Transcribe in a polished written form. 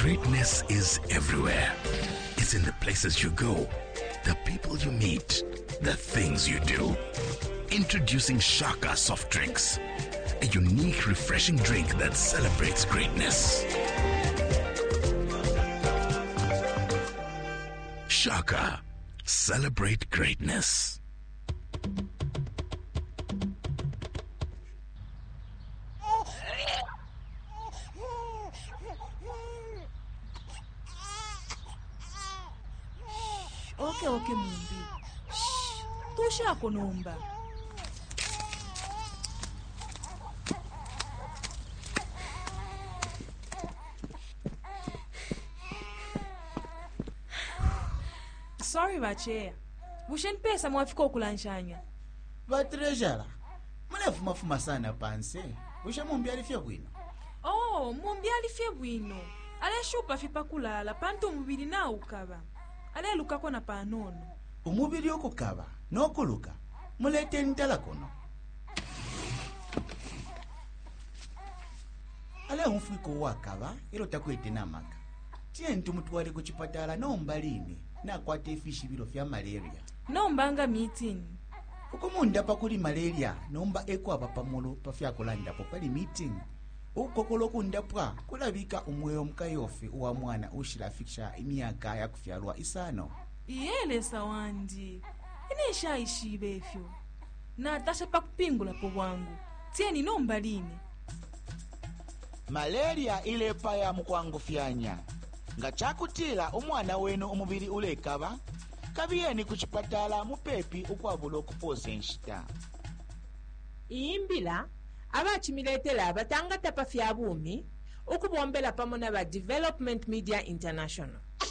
Greatness is everywhere. It's in the places you go, the people you meet, the things you do. Introducing Shaka Soft Drinks, a unique, refreshing drink that celebrates greatness. Shaka, celebrate greatness. Okay, Mumbi. Tusha kunomba. Sorry, Bache. Bushen pesa mwafika okulanshanya. Batrejala. Munafuma sana panse. Bushe Mumbi alifia bwino. Oh, Mumbi alifia bwino. Ale shupa fipa kulala pantu mubiri na ukaba. Ale lukako na panono. Umubiri okukaba n'okuluka mulete ntala kono. Ale umfiko wakaba ilo takwete namaka. Tie ntumutwale ku chipatala nombalini nakwata efishi biro fya malaria. Nombanga meeting. Ukumunda pakuli malaria nomba ekwaba pamulo pafyakulanda pali meeting. Ukokolo kundapwa kulabika umweyo mkayofi uwa mwana ushirafikisha imyaka ya kufyalwa isano. Iyele sawandi. Inesha ishibefyo. Na tasha pakupingula po wangu. Tieni nombalini. Malaria ile paya mukwangu fyanya. Nga chakutila umwana wenu umubiri ulekaba. Kabiyeni kuchipatala mupepi ukwabulo kupose nshita. Imbila abachimiletela abatanga tapa fyabumi ukubombela pamona ba Development Media International.